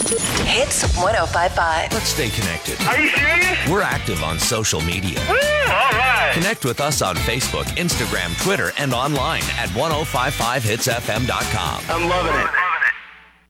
Hits 1055. Let's stay connected. Are you serious? We're active on social media. All right. Connect with us on Facebook, Instagram, Twitter, and online at 1055hitsfm.com. I'm loving it.